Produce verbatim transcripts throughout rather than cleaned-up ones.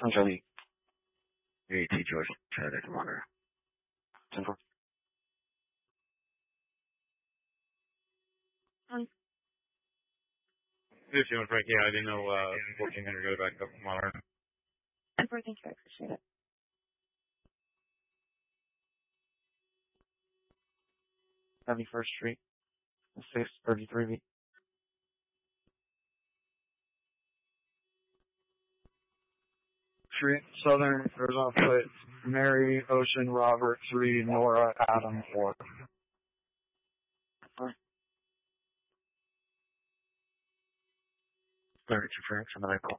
I'm Charlie. A T George, Charlie Commander. ten four. Hi. This is Frank. Yeah, I didn't know uh, fourteen hundred go back up modern. ten four, thank you. I appreciate it. seventy-first Street, six thirty-three B. Street, Southern, there's off plate. Mary, Ocean, Robert, three, Nora, Adam, four. Larry Frank, another call.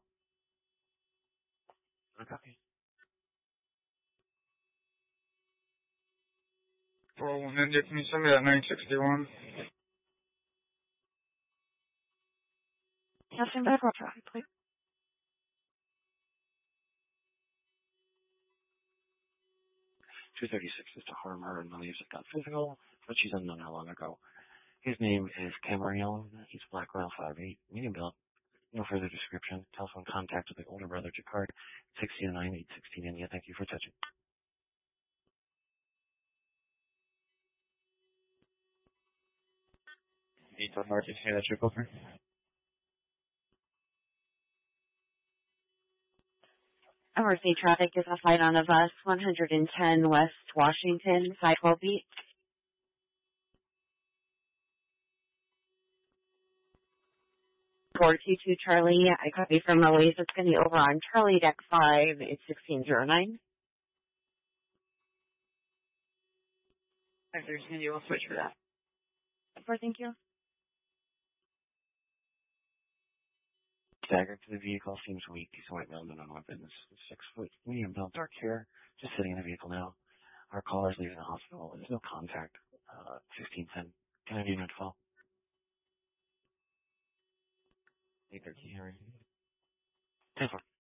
Okay. four oh one India, can you send me that nine sixty-one? Captain Bedrock traffic, please. two thirty-six is to harm her and believes it got physical, but she's unknown how long ago. His name is Cameron. He's black male, five eight, medium build. No further description. Telephone contact with the older brother, Jacquard, sixteen nine eight sixteen India. Thank you for touching. eight to Marcus, hey, that's your filter. Emergency traffic is a flight on a bus, one ten West Washington, five twelve beat. four two two Charlie, I copy from the ways it's going to be over on Charlie Deck five, it's sixteen oh nine. If there's going to be, we'll switch for that. four, thank you. Staggered to the vehicle, seems weak. He's a white male, no weapons. Six foot, medium build, dark hair, just sitting in the vehicle now. Our caller is leaving the hospital. There's no contact. Uh, fifteen ten. Can I do unit twelve? eight thirteen, Harry. ten four.